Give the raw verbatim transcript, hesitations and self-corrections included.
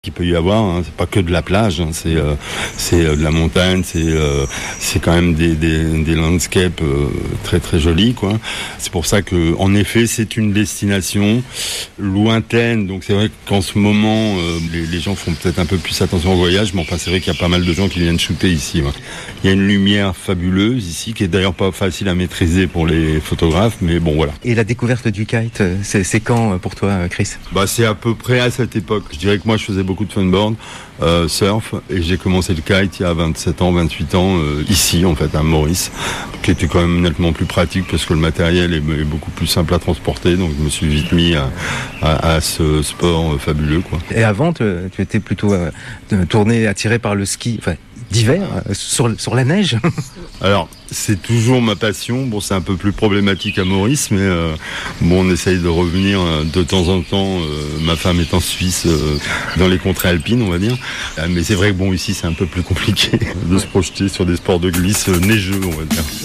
Qu'il peut y avoir, hein. C'est pas que de la plage, hein. c'est euh, c'est euh, de la montagne, c'est euh, c'est quand même des des, des landscapes euh, très très jolis, quoi. C'est pour ça que, en effet, c'est une destination lointaine. Donc c'est vrai qu'en ce moment, euh, les, les gens font peut-être un peu plus attention au voyage, mais enfin c'est vrai qu'il y a pas mal de gens qui viennent shooter ici. Ouais. Il y a une lumière fabuleuse ici, qui est d'ailleurs pas facile à maîtriser pour les photographes, mais bon voilà. Et la découverte du kite, c'est, c'est quand pour toi, Chris ? Bah c'est à peu près à cette époque. Je dirais que moi je faisais beaucoup de funboard, euh, surf, et j'ai commencé le kite il y a vingt-sept ans, vingt-huit ans, euh, ici en fait à Maurice, qui était quand même nettement plus pratique parce que le matériel est, est beaucoup plus simple à transporter, donc je me suis vite mis à, à, à ce sport fabuleux, quoi. Et avant, tu, tu étais plutôt euh, tourné, attiré par le ski, enfin d'hiver, euh, sur, sur la neige. Alors, c'est toujours ma passion. Bon, c'est un peu plus problématique à Maurice, mais euh, bon, on essaye de revenir euh, de temps en temps. Euh, ma femme est en Suisse, euh, dans les contrées alpines, on va dire. Euh, mais c'est vrai que bon, ici, c'est un peu plus compliqué de se projeter sur des sports de glisse euh, neigeux, on va dire.